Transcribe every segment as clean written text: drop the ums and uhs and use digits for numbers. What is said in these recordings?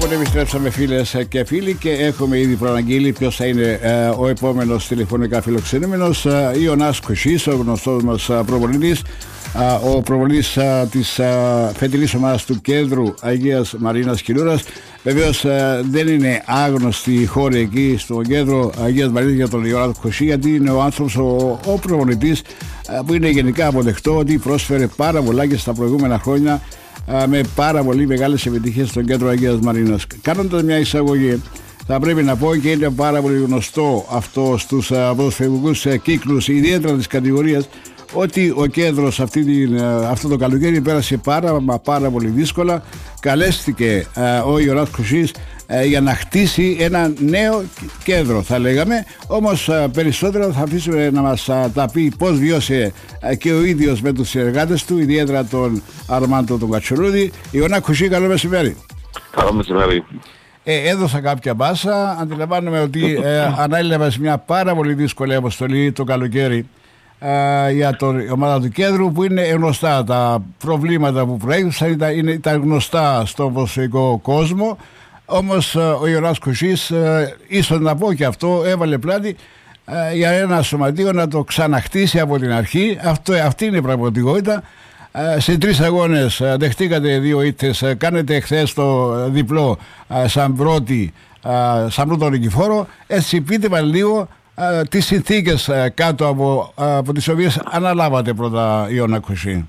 Λοιπόν, επιστρέψαμε φίλες και φίλοι και έχουμε ήδη προαναγγείλει ποιος θα είναι ο επόμενος τηλεφωνικά φιλοξενούμενος. Ιωνάς Κωσής, ο γνωστός μας προπονητής, ο προπονητής της φετινής ομάδας του Κέντρου Αγίας Μαρίνας Κινούρας. Βεβαίως δεν είναι άγνωστη η χώρη εκεί στο Κέντρο Αγίας Μαρίνας για τον Ιωνά Κωσή, γιατί είναι ο άνθρωπος, ο προπονητής που είναι γενικά αποδεκτό ότι πρόσφερε πάρα πολλά και στα προηγούμενα χρόνια με πάρα πολύ μεγάλες επιτυχίες στο Κέντρο Αγίας Μαρίνας. Κάνοντας μια εισαγωγή, θα πρέπει να πω, και είναι πάρα πολύ γνωστό αυτό στους ποδοσφαιρικούς κύκλους, ιδιαίτερα της κατηγορίας, ότι ο Κέντρος αυτό το καλοκαίρι πέρασε πάρα πολύ δύσκολα. Καλέστηκε ο Ιωνάς Κωσής για να χτίσει ένα νέο κέντρο, θα λέγαμε. Όμως περισσότερο θα αφήσουμε να μας τα πει πώς βιώσε και ο ίδιος με τους συνεργάτες του, ιδιαίτερα τον Αρμάντο τον Κατσουρούδη. Ιωνά Κωσή, καλό μεσημέρι. Καλό μεσημέρι. Έδωσα κάποια μπάσα. Αντιλαμβάνομαι ότι ανέλαβες μια πάρα πολύ δύσκολη αποστολή το καλοκαίρι για την ομάδα του Κέντρου, που είναι γνωστά τα προβλήματα που προέκυψαν, ήταν γνωστά στον ποδοσφαιρικό κόσμο. Όμως ο Ιωνάς Κωσής, ίσως να πω και αυτό, έβαλε πλάτη για ένα σωματείο να το ξαναχτίσει από την αρχή. Αυτή είναι η πραγματικότητα. Σε 3 αγώνες δεχτήκατε 2 ήττες, κάνετε εχθές το διπλό σαν πρώτο νικηφόρο. Έτσι πείτε μας λίγο τις συνθήκες κάτω από τις οποίες αναλάβατε πρώτα, Ιωνά Κωσή.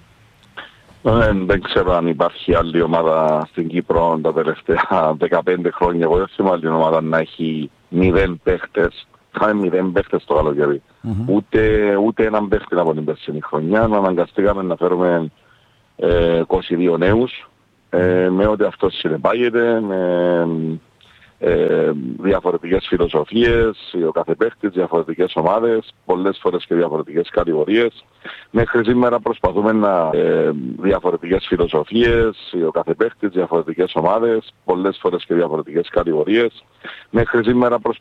Δεν ξέρω αν υπάρχει άλλη ομάδα στην Κύπρο τα τελευταία 15 χρόνια. Εγώ δεν θυμάμαι άλλη ομάδα να έχει 0 παίχτες. Είχαμε 0 παίχτες το καλοκαίρι. Ούτε έναν παίχτη από την περσινή χρονιά. Να αναγκαστήκαμε να φέρουμε 22 νέους, με ό,τι αυτό συνεπάγεται, με διαφορετικές φιλοσοφίες, ο κάθε παίχτης, διαφορετικές ομάδες, πολλές φορές και διαφορετικές κατηγορίες. Μέχρι σήμερα προσπαθούμε να διαφορετικές φιλοσοφίες, ο κάθε παίχτης, διαφορετικές ομάδες, πολλές φορές και διαφορετικές κατηγορίες. Μέχρι σήμερα